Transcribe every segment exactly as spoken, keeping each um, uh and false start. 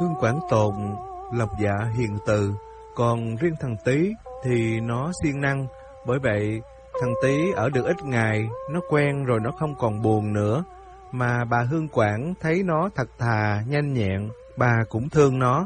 Hương Quảng Tồn lòng dạ hiền từ, còn riêng thằng Tý thì nó siêng năng. Bởi vậy thằng Tý ở được ít ngày, nó quen rồi nó không còn buồn nữa. Mà bà Hương Quảng thấy nó thật thà, nhanh nhẹn, bà cũng thương nó.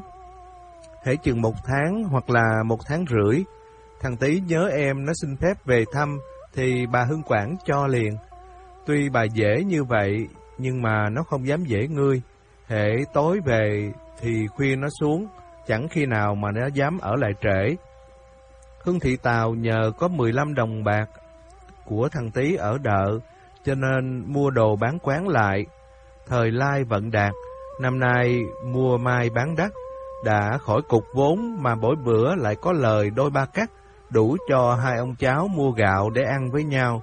Hễ chừng một tháng hoặc là một tháng rưỡi, thằng Tý nhớ em nó xin phép về thăm thì bà Hương Quảng cho liền. Tuy bà dễ như vậy nhưng mà nó không dám dễ ngươi. Hễ tối về thì khuyên nó xuống, chẳng khi nào mà nó dám ở lại trễ. Hương Thị Tào nhờ có mười lăm đồng bạc của thằng Tý ở đợ, cho nên mua đồ bán quán lại. Thời lai vận đạt, năm nay mua mai bán đắt, đã khỏi cục vốn mà mỗi bữa lại có lời đôi ba cắt, đủ cho hai ông cháu mua gạo để ăn với nhau.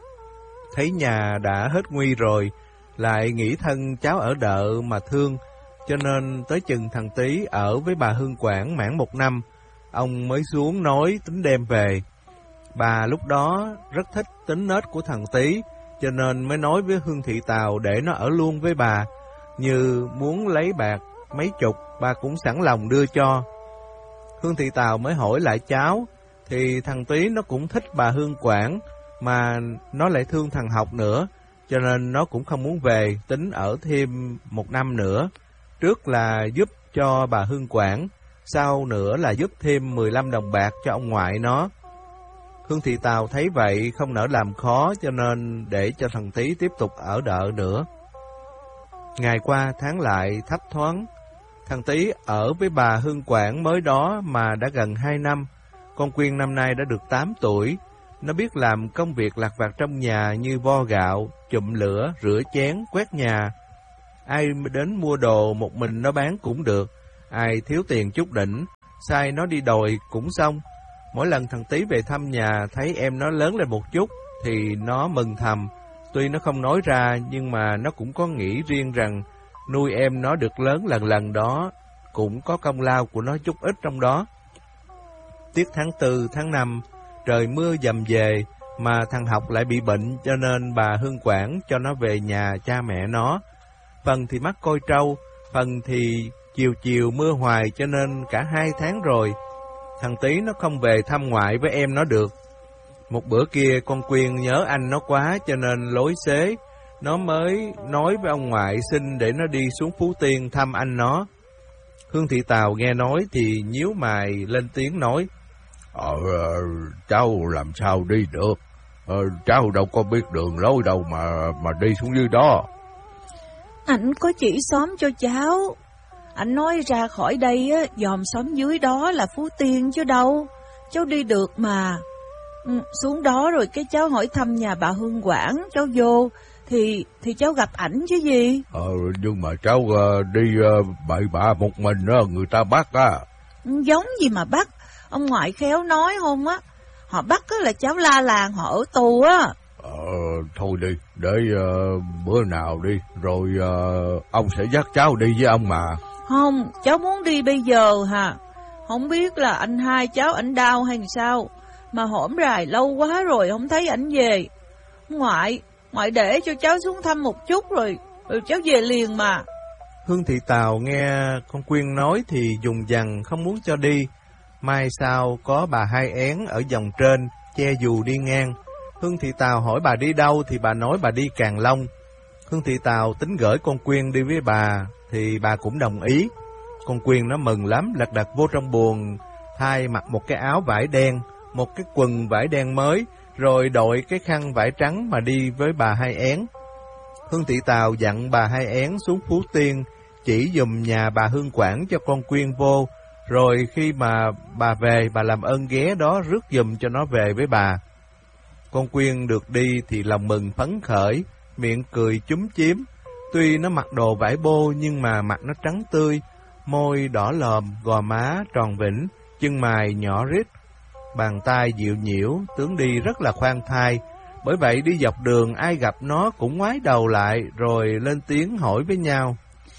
Thấy nhà đã hết nguy rồi, lại nghĩ thân cháu ở đợ mà thương, cho nên tới chừng thằng Tý ở với bà Hương Quảng mãn một năm, ông mới xuống nói tính đem về. Bà lúc đó rất thích tính nết của thằng Tý, cho nên mới nói với Hương Thị Tào để nó ở luôn với bà. Như muốn lấy bạc mấy chục, bà cũng sẵn lòng đưa cho. Hương Thị Tào mới hỏi lại cháu, thì thằng Tý nó cũng thích bà Hương Quảng, mà nó lại thương thằng Học nữa, cho nên nó cũng không muốn về, tính ở thêm một năm nữa. Trước là giúp cho bà Hương Quảng, sau nữa là giúp thêm mười lăm đồng bạc cho ông ngoại nó. Hương Thị Tào thấy vậy không nỡ làm khó, cho nên để cho thằng Tý tiếp tục ở đợ nữa. Ngày qua tháng lại thấp thoáng, thằng Tý ở với bà Hương Quảng mới đó mà đã gần hai năm. Con Quyên năm nay đã được tám tuổi, nó biết làm công việc lặt vặt trong nhà như vo gạo, chụm lửa, rửa chén, quét nhà. Ai đến mua đồ một mình nó bán cũng được, ai thiếu tiền chút đỉnh, sai nó đi đòi cũng xong. Mỗi lần thằng Tý về thăm nhà thấy em nó lớn lên một chút thì nó mừng thầm. Tuy nó không nói ra nhưng mà nó cũng có nghĩ riêng rằng nuôi em nó được lớn lần lần đó cũng có công lao của nó chút ít trong đó. Tiết tháng tư, tháng năm, trời mưa dầm về mà thằng Học lại bị bệnh, cho nên bà Hương Quảng cho nó về nhà cha mẹ nó. Phần thì mắc coi trâu, phần thì chiều chiều mưa hoài, cho nên cả hai tháng rồi thằng Tý nó không về thăm ngoại với em nó được. Một bữa kia con Quyên nhớ anh nó quá, cho nên lối xế nó mới nói với ông ngoại xin để nó đi xuống Phú Tiên thăm anh nó. Hương Thị Tào nghe nói thì nhíu mày lên tiếng nói: Ờ, cháu làm sao đi được, ờ, cháu đâu có biết đường lối đâu mà mà đi xuống dưới đó. Anh có chỉ xóm cho cháu. Anh nói ra khỏi đây á, dòm xóm dưới đó là Phú Tiên chứ đâu. Cháu đi được mà. Ừ, xuống đó rồi cái cháu hỏi thăm nhà bà Hương Quảng, cháu vô thì thì cháu gặp ảnh chứ gì. Ờ, nhưng mà cháu uh, đi uh, bậy bạ một mình đó, người ta bắt á. Giống gì mà bắt. Ông ngoại khéo nói không á, họ bắt á là cháu la làng họ ở tù á. Ờ, thôi đi, để uh, bữa nào đi, rồi uh, ông sẽ dắt cháu đi với ông mà. Không, cháu muốn đi bây giờ hả? Không biết là anh hai cháu ảnh đau hay sao, mà hổm rài lâu quá rồi không thấy ảnh về. Ngoại, ngoại để cho cháu xuống thăm một chút rồi, rồi cháu về liền mà. Hương Thị Tào nghe con Quyên nói thì dùng dằng không muốn cho đi. Mai sau có bà Hai Én ở dòng trên che dù đi ngang. Hương Thị Tào hỏi bà đi đâu thì bà nói bà đi Càng Long. Hương Thị Tào tính gửi con Quyên đi với bà thì bà cũng đồng ý. Con Quyên nó mừng lắm, lật đật vô trong buồng thay mặc một cái áo vải đen, một cái quần vải đen mới, rồi đội cái khăn vải trắng mà đi với bà Hai Én. Hương Thị Tào dặn bà Hai Én xuống Phú Tiên chỉ dùm nhà bà Hương Quảng cho con Quyên vô, rồi khi mà bà về bà làm ơn ghé đó rước dùm cho nó về với bà. Con Quyên được đi thì lòng mừng phấn khởi, miệng cười chúm chím. Tuy nó mặc đồ vải bô nhưng mà mặt nó trắng tươi, môi đỏ lòm, gò má tròn vĩnh, chân mày nhỏ rít, bàn tay dịu nhiễu, tướng đi rất là khoan thai. Bởi vậy đi dọc đường ai gặp nó cũng ngoái đầu lại rồi lên tiếng hỏi với nhau: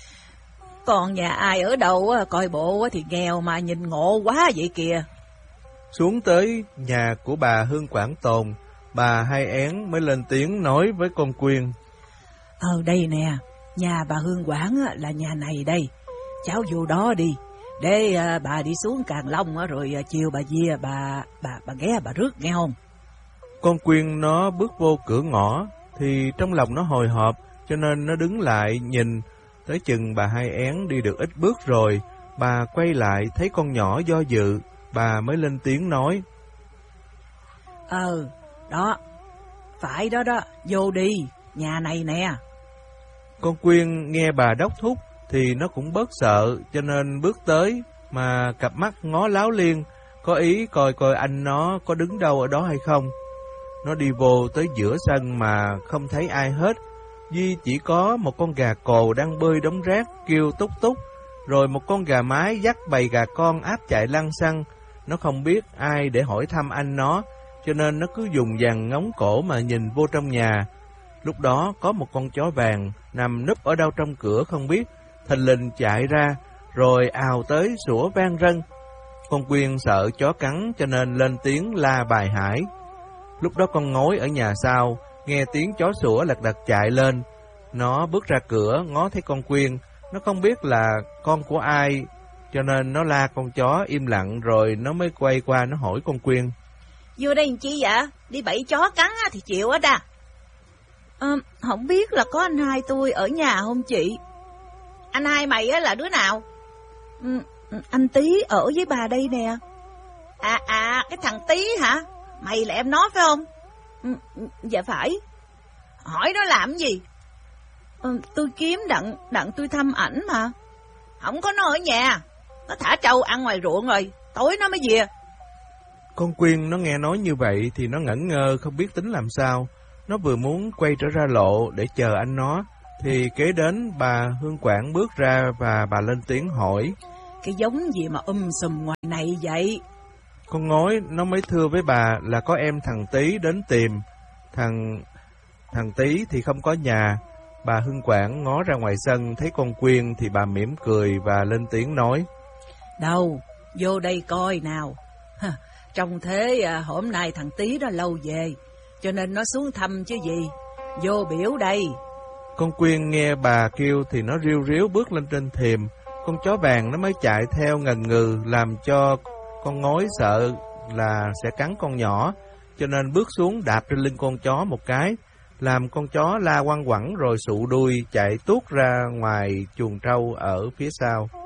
Còn nhà ai ở đâu coi bộ thì nghèo mà nhìn ngộ quá vậy kìa. Xuống tới nhà của bà Hương Quảng Tồn, bà Hai Én mới lên tiếng nói với con Quyên: Ờ đây nè, nhà bà Hương Quảng là nhà này đây. cháu vô đó đi, để à, bà đi xuống Càng Long á, rồi à, chiều bà về bà bà bà ghé bà rước nghe không? Con Quyên nó bước vô cửa ngõ thì trong lòng nó hồi hộp, cho nên nó đứng lại nhìn. Tới chừng bà Hai Én đi được ít bước rồi, bà quay lại thấy con nhỏ do dự, bà mới lên tiếng nói: Ờ, đó, phải đó đó, vô đi, nhà này nè. Con Quyên nghe bà đốc thúc thì nó cũng bớt sợ, cho nên bước tới mà cặp mắt ngó láo liên, có ý coi coi anh nó có đứng đâu ở đó hay không. Nó đi vô tới giữa sân mà không thấy ai hết, duy chỉ có một con gà cồ đang bơi đống rác kêu túc túc, rồi một con gà mái dắt bầy gà con áp chạy lăng xăng. Nó không biết ai để hỏi thăm anh nó, cho nên nó cứ dùng dằn ngóng cổ mà nhìn vô trong nhà. Lúc đó có một con chó vàng nằm núp ở đâu trong cửa không biết, thình lình chạy ra, rồi ào tới sủa vang rân. Con Quyên sợ chó cắn cho nên lên tiếng la bài hải. Lúc đó con Ngói ở nhà sau nghe tiếng chó sủa lật đật chạy lên. Nó bước ra cửa ngó thấy con Quyên, nó không biết là con của ai, cho nên nó la con chó im lặng, rồi nó mới quay qua nó hỏi con Quyên: Vô đây làm chi vậy? Đi bẫy chó cắn thì chịu hết à? À, không biết là có anh hai tôi ở nhà không chị? Anh hai mày á là đứa nào? Ừ, anh Tý ở với bà đây nè. À à, cái thằng Tý hả? Mày là em nó phải không? Ừ, dạ phải. Hỏi nó làm gì? Ừ, tôi kiếm đặng đặng tôi thăm ảnh mà. Không có nó ở nhà, nó thả trâu ăn ngoài ruộng rồi, tối nó mới về. Con Quyên nó nghe nói như vậy thì nó ngẩn ngơ không biết tính làm sao. Nó vừa muốn quay trở ra lộ để chờ anh nó, thì kế đến bà Hương Quảng bước ra và bà lên tiếng hỏi: Cái giống gì mà um sùm ngoài này vậy? Con Ngói nó mới thưa với bà là có em thằng Tý đến tìm. Thằng thằng Tý thì không có nhà. Bà Hương Quảng ngó ra ngoài sân thấy con Quyên thì bà mỉm cười và lên tiếng nói: Đâu, vô đây coi nào. Trông thế à, hôm nay thằng Tý đó lâu về, cho nên nó xuống thăm chứ gì. Vô biểu đây. Con Quyên nghe bà kêu thì nó riu riu bước lên trên thềm. Con chó vàng nó mới chạy theo ngần ngừ, làm cho con Ngói sợ là sẽ cắn con nhỏ, cho nên bước xuống đạp trên lưng con chó một cái, làm con chó la quăng quẳng rồi sụ đuôi chạy tuốt ra ngoài chuồng trâu ở phía sau.